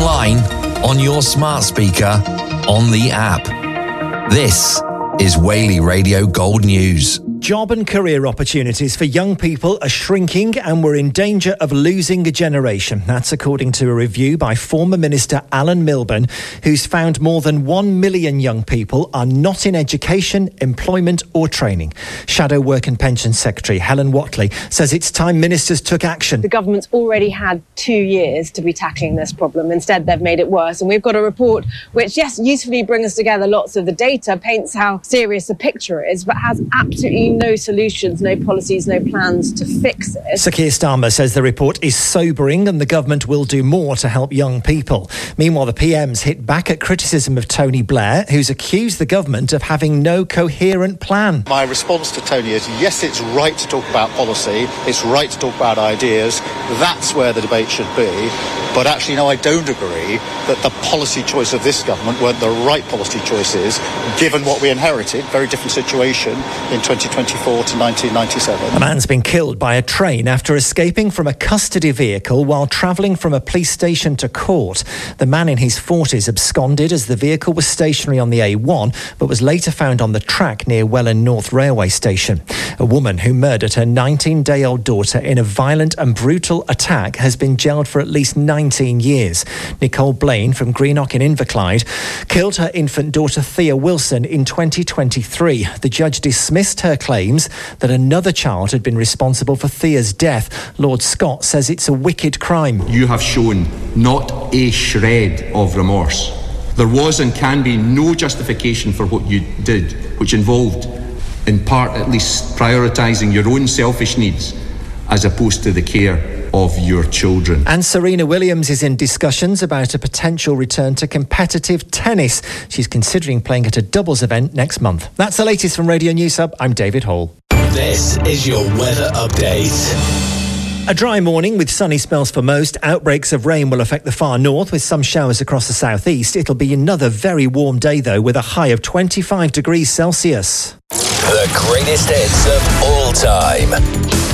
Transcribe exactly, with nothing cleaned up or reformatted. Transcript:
online, on your smart speaker, on the app. This is Whaley Radio Gold News. Job and career opportunities for young people are shrinking and we're in danger of losing a generation. That's according to a review by former Minister Alan Milburn, who's found more than one million young people are not in education, employment or training. Shadow Work and Pensions Secretary Helen Whatley says it's time ministers took action. The government's already had two years to be tackling this problem. Instead, they've made it worse. And we've got a report which, yes, usefully brings together lots of the data, paints how serious the picture is, but has absolutely no solutions, no policies, no plans to fix it. Sir Keir Starmer says the report is sobering and the government will do more to help young people. Meanwhile, the P M's hit back at criticism of Tony Blair, who's accused the government of having no coherent plan. My response to Tony is, yes, it's right to talk about policy, it's right to talk about ideas, that's where the debate should be, but actually, no, I don't agree that the policy choice of this government weren't the right policy choices, given what we inherited, very different situation in twenty twenty-four to nineteen ninety-seven. A man's been killed by a train after escaping from a custody vehicle while travelling from a police station to court. The man in his forties absconded as the vehicle was stationary on the A one, but was later found on the track near Welland North Railway Station. A woman who murdered her nineteen-day-old daughter in a violent and brutal attack has been jailed for at least nineteen years. Nicole Blaine from Greenock in Inverclyde killed her infant daughter Thea Wilson in twenty twenty-three. The judge dismissed her claims that another child had been responsible for Thea's death. Lord Scott says it's a wicked crime. You have shown not a shred of remorse. There was and can be no justification for what you did, which involved, in part at least, prioritising your own selfish needs as opposed to the care of your children. And Serena Williams is in discussions about a potential return to competitive tennis. She's considering playing at a doubles event next month. That's the latest from Radio News Hub. I'm David Hall. This is your weather update. A dry morning with sunny spells for most. Outbreaks of rain will affect the far north with some showers across the southeast. It'll be another very warm day though, with a high of twenty-five degrees Celsius. The greatest hits of all time.